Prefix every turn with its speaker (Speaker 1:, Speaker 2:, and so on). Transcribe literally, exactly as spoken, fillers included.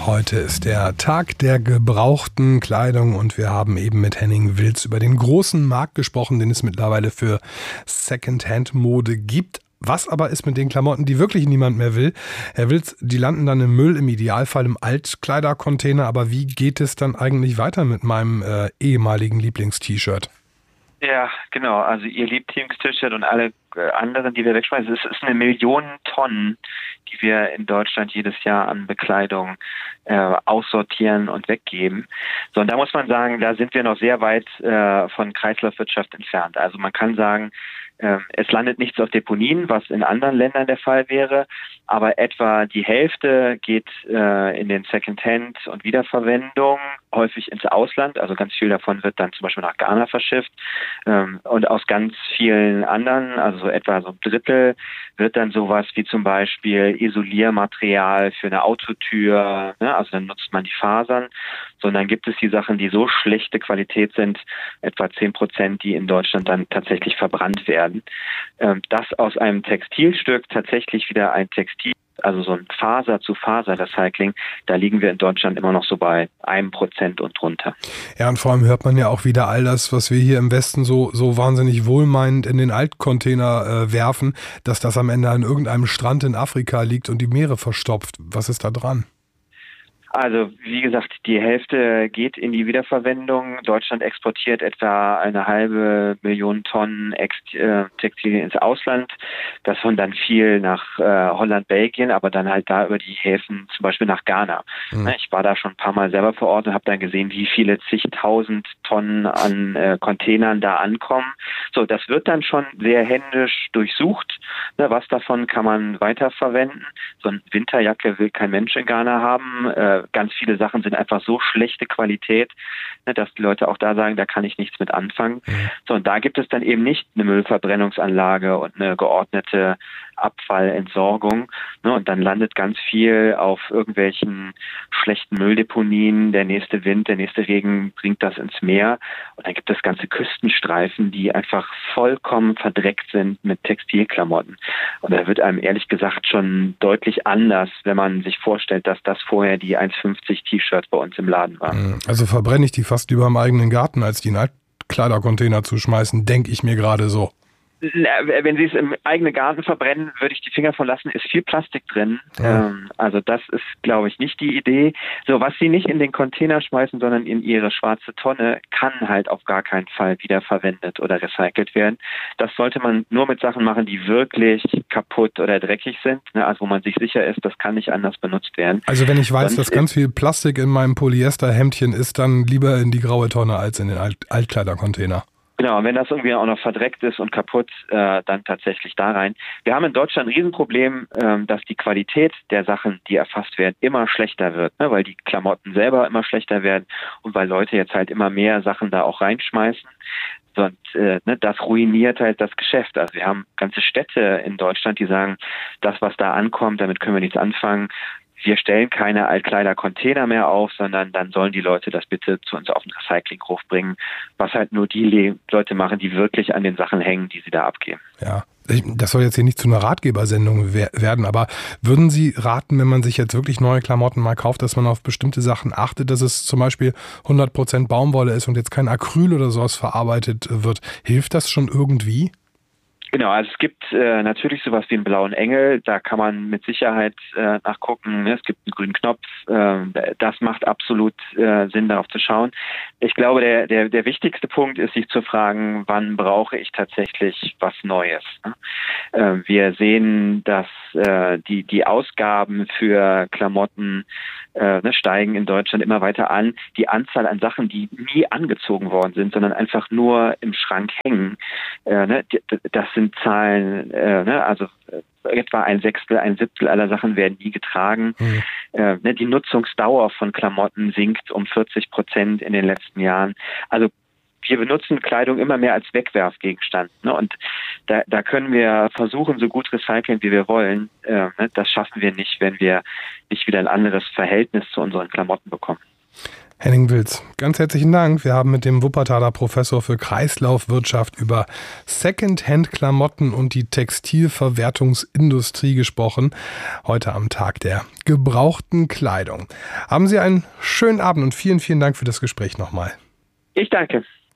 Speaker 1: Heute ist der Tag der gebrauchten Kleidung und wir haben eben mit Henning Wilz über den großen Markt gesprochen, den es mittlerweile für Secondhand-Mode gibt. Was aber ist mit den Klamotten, die wirklich niemand mehr will? Herr Wilz, die landen dann im Müll, im Idealfall im Altkleidercontainer. Aber wie geht es dann eigentlich weiter mit meinem äh, ehemaligen Lieblingst-T-Shirt?
Speaker 2: Ja, genau. Also Ihr Lieblings-T-Shirt und alle äh, anderen, die wir wegschmeißen, es ist eine Million Tonnen, die wir in Deutschland jedes Jahr an Bekleidung äh, aussortieren und weggeben. So, und da muss man sagen, da sind wir noch sehr weit äh, von Kreislaufwirtschaft entfernt. Also man kann sagen, äh, es landet nichts auf Deponien, was in anderen Ländern der Fall wäre, aber etwa die Hälfte geht äh, in den Secondhand und Wiederverwendung, häufig ins Ausland. Also ganz viel davon wird dann zum Beispiel nach Ghana verschifft. Ähm, und aus ganz vielen anderen, also so etwa so ein Drittel, wird dann sowas wie zum Beispiel Isoliermaterial für eine Autotür, ne? Also dann nutzt man die Fasern. Sondern gibt es die Sachen, die so schlechte Qualität sind, etwa zehn Prozent, die in Deutschland dann tatsächlich verbrannt werden. Ähm, dass aus einem Textilstück tatsächlich wieder ein Textil, also so ein Faser-zu-Faser-Recycling, da liegen wir in Deutschland immer noch so bei einem Prozent und drunter.
Speaker 1: Ja, und vor allem hört man ja auch wieder all das, was wir hier im Westen so, so wahnsinnig wohlmeinend in den Altcontainer äh, werfen, dass das am Ende an irgendeinem Strand in Afrika liegt und die Meere verstopft. Was ist da dran?
Speaker 2: Also wie gesagt, die Hälfte geht in die Wiederverwendung. Deutschland exportiert etwa eine halbe Million Tonnen Ext- äh, Textilien ins Ausland. Davon dann viel nach äh, Holland, Belgien, aber dann halt da über die Häfen, zum Beispiel nach Ghana. Mhm. Ich war da schon ein paar Mal selber vor Ort und habe dann gesehen, wie viele zigtausend Tonnen an äh, Containern da ankommen. So, das wird dann schon sehr händisch durchsucht. Ne, was davon kann man weiterverwenden? So eine Winterjacke will kein Mensch in Ghana haben. Äh, Ganz viele Sachen sind einfach so schlechte Qualität, ne, dass die Leute auch da sagen, da kann ich nichts mit anfangen. Mhm. So, und da gibt es dann eben nicht eine Müllverbrennungsanlage und eine geordnete Abfallentsorgung. Ne, und dann landet ganz viel auf irgendwelchen schlechten Mülldeponien. Der nächste Wind, der nächste Regen bringt das ins Meer. Und dann gibt es ganze Küstenstreifen, die einfach vollkommen verdreckt sind mit Textilklamotten. Und da wird einem ehrlich gesagt schon deutlich anders, wenn man sich vorstellt, dass das vorher die eins fünfzig T-Shirts bei uns im Laden waren.
Speaker 1: Also verbrenne ich die fast lieber im eigenen Garten, als die in Altkleidercontainer zu schmeißen, denke ich mir gerade so.
Speaker 2: Wenn Sie es im eigenen Garten verbrennen, würde ich die Finger von lassen, ist viel Plastik drin. Ja. Ähm, also das ist, glaube ich, nicht die Idee. So, was Sie nicht in den Container schmeißen, sondern in Ihre schwarze Tonne, kann halt auf gar keinen Fall wiederverwendet oder recycelt werden. Das sollte man nur mit Sachen machen, die wirklich kaputt oder dreckig sind, ne? Also wo man sich sicher ist, das kann nicht anders benutzt werden.
Speaker 1: Also wenn ich weiß,
Speaker 2: Sonst
Speaker 1: dass ganz viel Plastik in meinem Polyesterhemdchen ist, dann lieber in die graue Tonne als in den Alt- Altkleidercontainer.
Speaker 2: Genau, und wenn das irgendwie auch noch verdreckt ist und kaputt, äh, dann tatsächlich da rein. Wir haben in Deutschland ein Riesenproblem, ähm, dass die Qualität der Sachen, die erfasst werden, immer schlechter wird, ne? Weil die Klamotten selber immer schlechter werden und weil Leute jetzt halt immer mehr Sachen da auch reinschmeißen. Und äh, ne, das ruiniert halt das Geschäft. Also wir haben ganze Städte in Deutschland, die sagen, das, was da ankommt, damit können wir nichts anfangen. Wir stellen keine Altkleider-Container mehr auf, sondern dann sollen die Leute das bitte zu uns auf den Recyclinghof bringen, was halt nur die Le- Leute machen, die wirklich an den Sachen hängen, die sie da abgeben.
Speaker 1: Ja, das soll jetzt hier nicht zu einer Ratgebersendung wer- werden, aber würden Sie raten, wenn man sich jetzt wirklich neue Klamotten mal kauft, dass man auf bestimmte Sachen achtet, dass es zum Beispiel hundert Prozent Baumwolle ist und jetzt kein Acryl oder sowas verarbeitet wird? Hilft das schon irgendwie?
Speaker 2: Genau, also es gibt äh, natürlich sowas wie einen blauen Engel, da kann man mit Sicherheit äh, nachgucken, ne? Es gibt einen grünen Knopf, äh, das macht absolut äh, Sinn, darauf zu schauen. Ich glaube, der, der, der wichtigste Punkt ist, sich zu fragen, wann brauche ich tatsächlich was Neues? Ne? Äh, wir sehen, dass äh, die, die Ausgaben für Klamotten äh, ne, steigen in Deutschland immer weiter an. Die Anzahl an Sachen, die nie angezogen worden sind, sondern einfach nur im Schrank hängen, äh, ne? das sind Zahlen, äh, ne, also äh, etwa ein Sechstel, ein Siebtel aller Sachen werden nie getragen. Mhm. Äh, ne, die Nutzungsdauer von Klamotten sinkt um vierzig Prozent in den letzten Jahren. Also wir benutzen Kleidung immer mehr als Wegwerfgegenstand. Ne, und da, da können wir versuchen, so gut recyceln, wie wir wollen. Äh, ne, das schaffen wir nicht, wenn wir nicht wieder ein anderes Verhältnis zu unseren Klamotten bekommen.
Speaker 1: Henning Wilz, ganz herzlichen Dank. Wir haben mit dem Wuppertaler Professor für Kreislaufwirtschaft über Secondhand-Klamotten und die Textilverwertungsindustrie gesprochen. Heute am Tag der gebrauchten Kleidung. Haben Sie einen schönen Abend und vielen, vielen Dank für das Gespräch nochmal.
Speaker 2: Ich danke.